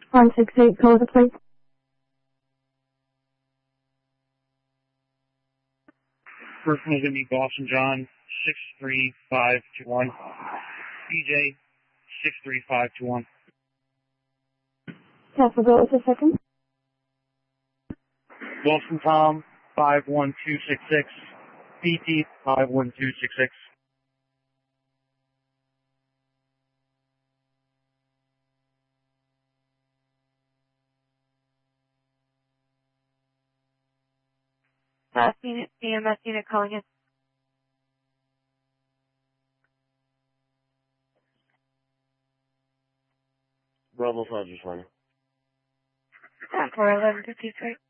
168, call the plate. First one is going to be Boston John 63521. DJ 63521. Castle, what was the second? Boston Tom 51266. PT 51266. EMS unit calling in. Bravo 5 is running. 41153.